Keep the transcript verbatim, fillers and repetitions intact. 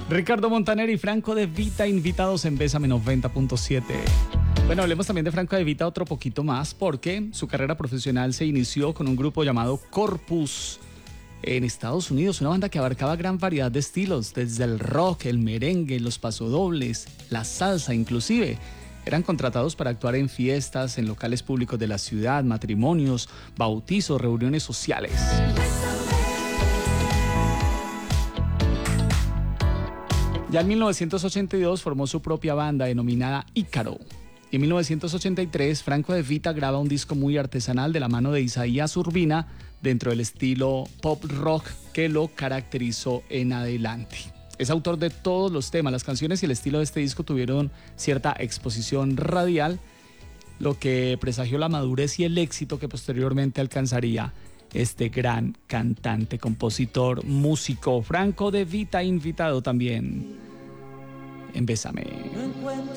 Ricardo Montaner y Franco De Vita invitados en Bésame noventa punto siete. Bueno, hablemos también de Franco De Vita otro poquito más, porque su carrera profesional se inició con un grupo llamado Corpus en Estados Unidos, una banda que abarcaba gran variedad de estilos, desde el rock, el merengue, los pasodobles, la salsa inclusive. Eran contratados para actuar en fiestas, en locales públicos de la ciudad, matrimonios, bautizos, reuniones sociales. Ya en mil novecientos ochenta y dos formó su propia banda denominada Ícaro. Y en mil novecientos ochenta y tres, Franco De Vita graba un disco muy artesanal de la mano de Isaías Urbina dentro del estilo pop rock que lo caracterizó en adelante. Es autor de todos los temas, las canciones y el estilo de este disco tuvieron cierta exposición radial, lo que presagió la madurez y el éxito que posteriormente alcanzaría este gran cantante, compositor, músico. Franco De Vita invitado también en Bésame. No encuentro